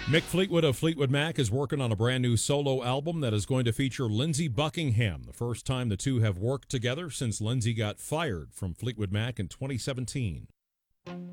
Mick Fleetwood of Fleetwood Mac is working on a brand new solo album that is going to feature Lindsey Buckingham, the first time the two have worked together since Lindsey got fired from Fleetwood Mac in 2017.